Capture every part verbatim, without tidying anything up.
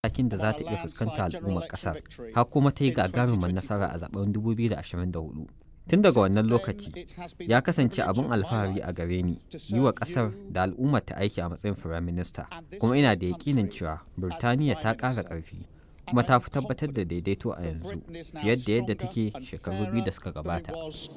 matakin da za ta iya fuskanta al'ummar ƙasar, har kuma ta yi gagarumin nasara a zaben dubu biyu da ashirin da hudu. Tun daga wannan lokaci ya kasance abin alfahari a gare ni yi wa ƙasar da al'ummar ta aiki a matsayin firaminista, kuma ina da yaƙinin cewa Birtaniya ta ƙara ƙarfi kuma ta fi tabbatar da daidaito a yanzu fiye da yadda take shekaru biyu da suka gabata.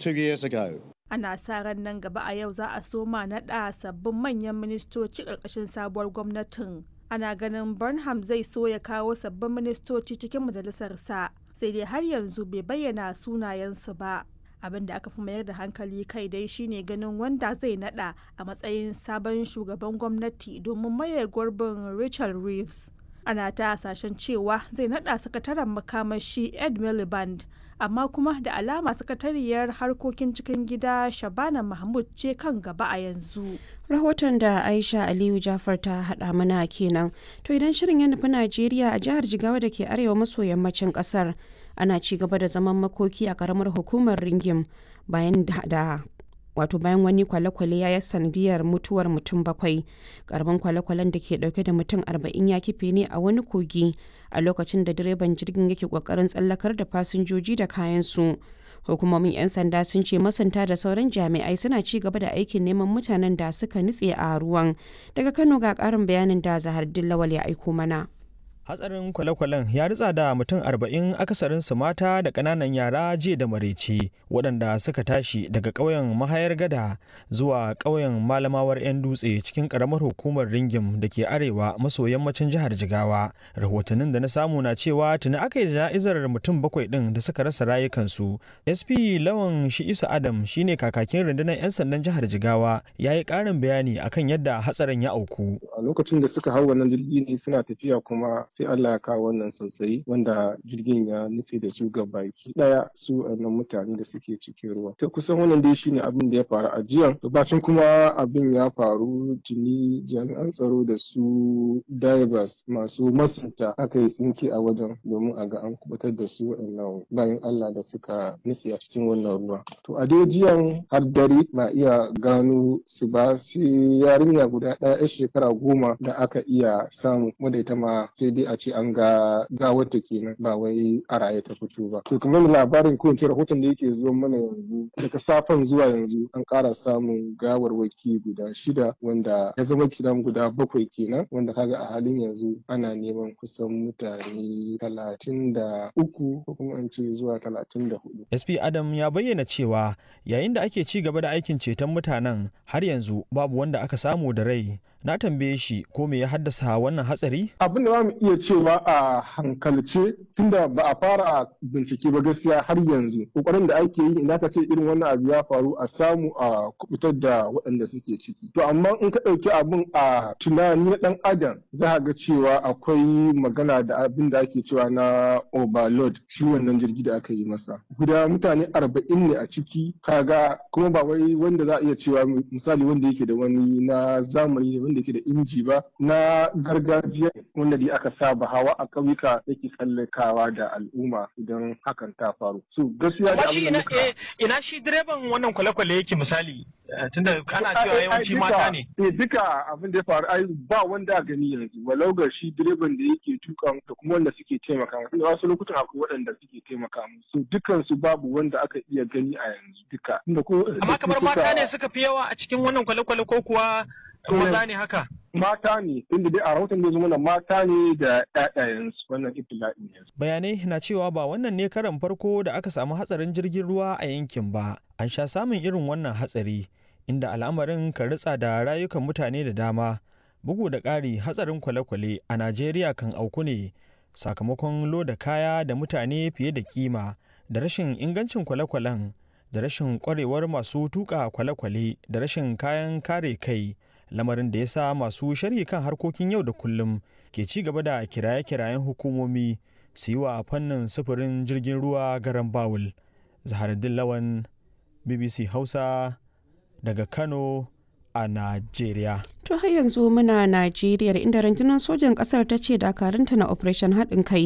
Ana sa ran nan gaba a yau za a soma naɗa sabbin manyan ministoci ƙarƙashin sabuwar gwamnatin. Ana ganin Burnham zai so ya kawo sabbin ministoci cikin majalisarsa, sai dai har yanzu bai bayyana sunayensu ba. Abin da aka fi mayar da hankali kai dai shine ganin wanda zai nada a matsayin sabon shugaban gwamnati domin maye gurbin Rachel Reeves. Ana ta hasashen cewa zai nada sakataren makamashi Ed Miliband, amma kuma da alama sakatariyar harkokin cikin gida Shabana Mahmud ce kan gaba a yanzu. Rahoton da Aisha Aliyu Jafar ta haɗa mana kenan. To idan shirin ya nufi Najeriya, a jihar Jigawa da ke arewa maso yammacin ƙasar, ana ci gaba da zaman makoki a karamar hukumar Ringim bayan da wato bayan wani kwale-kwale ya yi sanadiyar mutuwar mutum bakwai. Karamin kwale-kwalen da ke dauke da mutum arba'in ya kife ne a wani kogi a lokacin da direban jirgin yake kokarin tsallakar da fasinjoji da kayansu. Hukumomin 'yan sanda sun ce masanta da sauran jami'ai suna ci gaba da aikin neman mutanen da suka nutse a ruwan. Daga Kano ga karin bayanin da Zahardin Lawal ya aiko mana. Hatsarin kwale-kwalen ya ritsa da mutum arba'in, akasarinsu mata da ƙananan yara jiya da maraice, waɗanda suka tashi daga ƙauyen Mahayar Gada zuwa ƙauyen Malamawar 'yan dutse cikin ƙaramar hukumar Ringim da ke arewa maso yammacin jihar Jigawa. Rahotannin da na samu na cewa tuni aka yi jana'izar mutum bakwai ɗin da suka rasa rayukansu. S P Lawan Shi'isu Adam shine kakakin rundunar 'yan sandan jihar Jigawa, ya yi ƙarin bayani akan yadda hatsarin ya auku. A lokacin da suka hau wannan jirgi ne suna tafiya, kuma sai Allah ya kawo wannan sosai wanda jirgin ya nutse da su ga baki daya, su wannan mutane da suke cikin ruwa. Ta kusan wannan dai shine abin da ya faru a jiya. Bacin kuma abin ya faru, tuni jami'an tsaro da su divers masu masunta aka yi tsinke a wajen domin a ga an kubutar da su wannan bayan Allah da suka nutse a cikin wannan ruwa. To a dai jiyan har dare ba iya gano su ba, sai yarinya guda ɗaya yar shekara goma da aka iya samu, wadda ita ma sai dai a ce an ga gawarta kenan, ba wai a raye ta fito ba. To kamar labarin ko ince rahoton da yake zuwa mana yanzu, daga safen zuwa yanzu an ƙara samun gawarwaki guda shida, wanda ya zama kiran guda bakwai kenan, wanda kaga a halin yanzu ana neman kusan mutane talatin da uku ko kuma an ce zuwa talatin da hudu. S P Adam ya bayyana cewa yayin da ake ci gaba da aikin ceton mutanen, har yanzu babu wanda aka samu da rai. Na tambaye shi ko me ya haddasa wannan hatsari? Abin da za mu iya cewa a hankalce, tunda ba a fara bincike ba gaskiya har yanzu, kokarin da ake yi idan ka ce irin wannan abu ya faru a samu a kubutar da waɗanda suke ciki. To amma in ka ɗauki abin a tunani na ɗan adam, za ga cewa akwai magana da abin da ake cewa na overload, shi wannan jirgi da aka yi masa. Guda mutane arba'in ne a ciki, kaga kuma ba wai wanda za a iya cewa misali wanda yake da wani na zamani wanda yake da inji ba, na gargajiya wanda dai aka saba hawa a ƙauyuka yake tsallakawa da al'umma idan hakan ta faru. So gaskiya da abin da muka ina shi direban wannan kwale-kwale yake misali, tunda ana cewa yawanci mata ne. Eh duka abin da ya faru ai ba wanda gani yanzu, walau ga shi direban da yake tuka da kuma wanda suke taimaka musu. Inda wasu lokutan akwai waɗanda suke taimaka musu. So dukan su babu wanda aka iya gani a yanzu duka. Amma kamar mata ne suka fi yawa a cikin wannan kwale-kwale ko kuwa maza ne haka? Mata ne, inda dai a rahoton da zuma mata ne da ƴaƴayensu, wannan ibtila'in ne. Bayanai na cewa ba wannan ne karan farko da aka samu hatsarin jirgin ruwa a yankin ba. An sha samun irin wannan hatsari, inda al'amarin kan ritsa da rayukan mutane da dama. Bugu da ƙari, hatsarin kwale-kwale a Najeriya kan auku ne sakamakon loda kaya da mutane fiye da kima, da rashin ingancin kwale-kwalen, da rashin ƙwarewar masu tuƙa kwale-kwale, da rashin kayan kare kai. Lamarin da ya sa masu sharhi kan harkokin yau da kullum ke ci gaba da kiraye-kirayen hukumomi su yi wa fannin sufurin jirgin ruwa garan bawul. Zaharaddin Lawan, B B C Hausa, daga Kano a Najeriya. To har yanzu muna Najeriya, inda rundunar sojan ƙasar ta ce dakarunta na Operation haɗin kai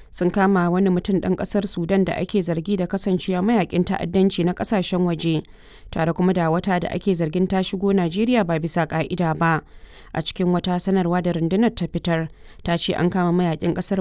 sun kama wani mutum ɗan ƙasar Sudan da ake zargi da kasancewa mayakin ta'addanci na ƙasashen waje, tare kuma da wata da ake zargin ta shigo Najeriya ba bisa ƙa'ida ba. A cikin wata sanarwa da rundunar ta fitar, ta ce an kama mayakin ƙasar